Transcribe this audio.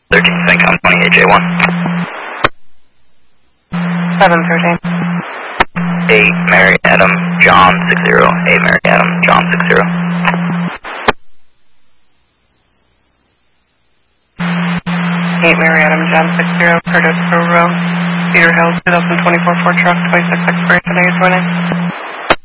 13, Income 28J1. 713. 8, Mary Adam, John 60. 8, Mary Adam, John 60. 8 Mary Adam, John 60, Curtis Row, Cedar Hills, 2024 Ford truck, 26 expiration, I guess,